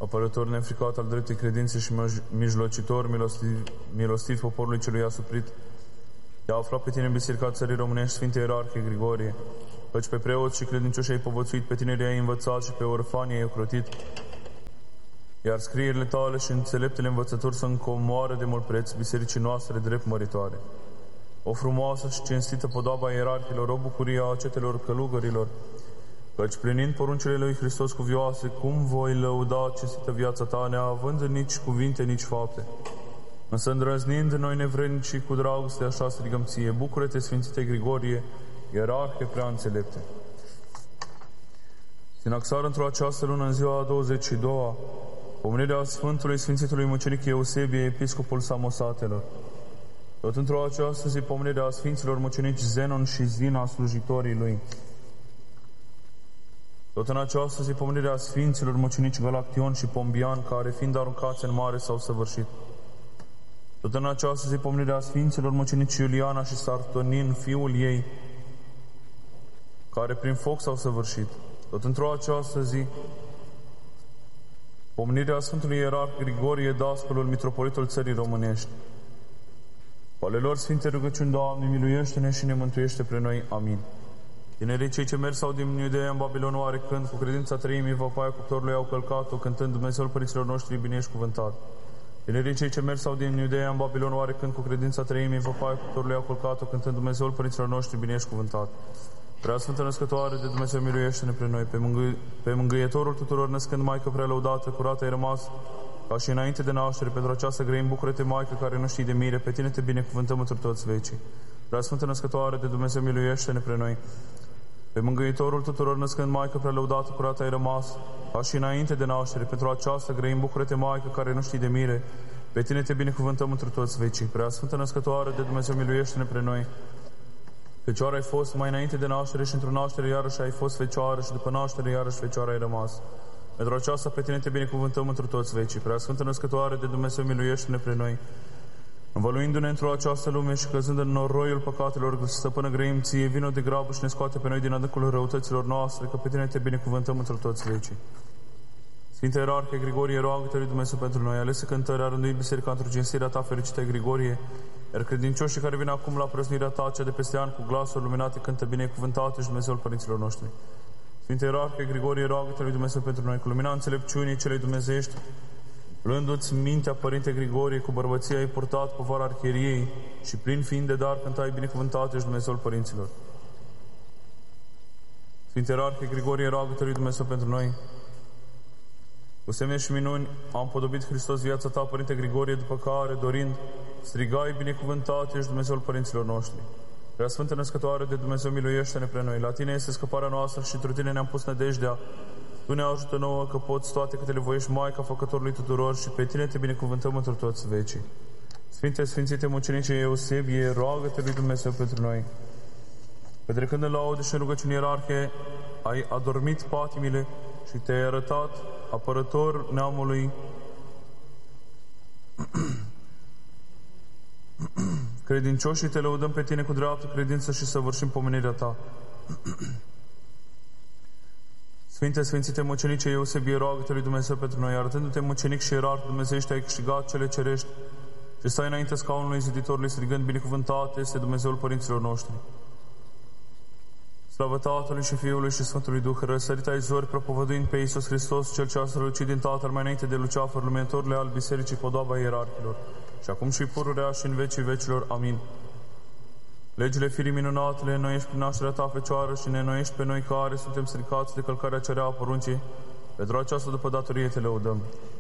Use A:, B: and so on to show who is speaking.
A: apărător neînfricat al dreptei credințe și mijlocitor, milostiv poporului celui asuprit, te-a aflat pe tine în Biserica Țării Românești, Sfinte Ierarhie Grigorie, căci pe preoți și credincioși ai povățuit, pe tinerii ai învățat și pe orfanii ai ocrotit, iar scrierile tale și înțeleptele învățători să încomoară de mult preț bisericii noastre drept măritoare. O frumoasă și cinstită podoaba ierarhilor, o bucurie a cetelor călugărilor, căci plinind poruncile lui Hristos cuvioase, cum voi lăuda cinstită viața ta, neavând nici cuvinte, nici fapte. Însă îndrăznind noi nevrednici și cu dragoste, așa strigăm ție, bucură-te, Sfințite Grigorie, ierarhie prea înțelepte. Sinaxar într-o această lună, în ziua a 22-a, pomenirea Sfântului Sfințitului Mucenic Eusebie, episcopul Samosatelor. Tot într-o această zi, pomenirea Sfinților Mucenici Zenon și Zina, slujitorii lui. Tot în această zi, pomenirea Sfinților Mucenici Galaction și Pombian, care, fiind aruncați în mare, s-au săvârșit. Tot în această zi, pomenirea Sfinților Mucenici Iuliana și Sartonin, fiul ei, care prin foc s-au săvârșit. Tot într-o această zi, pomenirea Sfântului Ierarh Grigorie, dascălul mitropolitul Țării Românești. Cu ale lor sfinte rugăciuni, Doamne, miluiește-ne și ne mântuiește pre noi. Amin. Tinerii cei ce merg sau din Iudeea în Babilon, oarecând, cu credința treimii văpaia cuptorului au călcat-o, cântând Dumnezeul părinților noștri bineșcuvântat. Tinerii cei ce merg sau din Iudeea în Babilon, oarecând, cu credința treimii văpaia cuptorului au călcat-o, cântând Dumnezeul părinților noștri bineșcuvântat. Prea Sfântă Născătoare de Dumnezeu, miluiește-ne pre noi. Pe mângâietorul tuturor născând, Maică prea lăudată, curată ai rămas, ca și înainte de naștere. Pentru această grăim, bucură-te, Maică, care nu știi de mire, pe tine te binecuvântăm într toți vecii. Prea Sfântă Născătoare de Dumnezeu, miluiește-ne pre noi. Pe mângâietorul tuturor născând, Maică prea lăudată, curată ai rămas, ca și înainte de naștere. Pentru această grăim, bucură-te, Maică, care nu știi de mire, pe tine te binecuvântăm într toți vecii. Prea Sfântă Născătoare de Dumnezeu, miluiește-ne pre noi. Fecioară ai fost mai înainte de naștere și într-o naștere iarăși ai fost fecioară și după naștere iarăși fecioară ai rămas. Pentru aceasta pe tine te binecuvântăm într toți vecii. Prea Sfântă Născătoare de Dumnezeu, miluiește-ne pre noi. Învăluindu-ne într-o această lume și căzând în noroiul păcatelor, stăpână grăim ție, vino de grabă și ne scoate pe noi din adâncul răutăților noastre, că pe tine te binecuvântăm într toți vecii. Sfinte Ierarhie Grigorie, roagă-te lui Dumnezeu pentru noi, alese cântări, a rânduit biserica într-o cinstirea ta, fericită Grigorie, iar credincioșii care vin acum la prăznirea ta, cea de peste an, cu glasuri luminate, cântă binecuvântat și Dumnezeul părinților noștri. Sfinte Ierarhie Grigorie, roagă-te lui Dumnezeu pentru noi, cu lumina înțelepciunii celei dumnezeiești, luându-ți mintea, Părinte Grigorie, cu bărbăție ai purtat povara arhieriei și plin fiind de dar cântai binecuvântat ești Dumnezeul părinților. Sfinte Ierarhie Grigorie, roagă-te lui Dumnezeu pentru noi. Cu semne și minuni am podobit Hristos viața ta, Părinte Grigorie, după care, dorind, strigai binecuvântat ești Dumnezeul părinților noștri. Prea Sfântă Născătoare de Dumnezeu, miluiește-ne pre noi. La tine este scăparea noastră și într tine ne-am pus nădejdea. Tu ne ajută nouă că poți toate câte le voiești, Maica Făcătorului tuturor, și pe tine te binecuvântăm într toți vecii. Sfinte, Sfințite Mucenice Eusebie, roagă-te lui Dumnezeu pentru noi. Petrecând în laude și în rugăciuni ierarhie, ai adormit patimile și te-ai arătat apărător neamului credincioșii, te lăudăm pe tine cu dreaptă credință și săvârșim pomenirea ta. Sfinte, Sfințite Mucenice Eusebie, roagă-te lui Dumnezeu pentru noi, arătându-te mucenic și ierarh, Dumnezeiește ai câștigat cele cerești și stai înainte scaunului ziditorului, strigând binecuvântat este Dumnezeul părinților noștri. Slavă Tatălui și Fiului și Sfântului Duh, răsărit ai zori, propovăduind pe Iisus Hristos, Cel ce a strălucit din Tatăl mai înainte de Luceafăr, luminătorule al Bisericii, podoaba ierarhilor, și acum și pururea și în vecii vecilor. Amin. Legile firii minunate le înnoiești prin nașterea ta, Fecioară, și ne înnoiești pe noi care suntem stricați de călcarea cerea a poruncii. Pentru aceasta, după datorie, te lăudăm.